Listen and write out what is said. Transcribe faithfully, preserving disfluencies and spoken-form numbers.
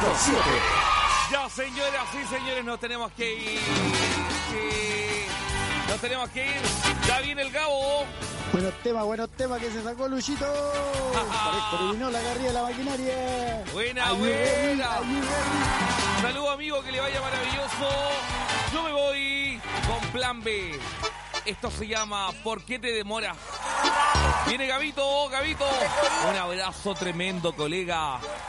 cinco siete. Ya, señoras y señores, nos tenemos que ir. Sí. Nos tenemos que ir. Ya viene el Gabo. Buenos temas, buenos temas que se sacó Luchito. Parezco eliminó la carrera de la maquinaria. Buena, Ay, buena. ay, Saludos, amigo, que le vaya maravilloso. Yo me voy con plan B. Esto se llama ¿Por qué te demoras? Viene Gabito, Gabito. Un abrazo tremendo, colega.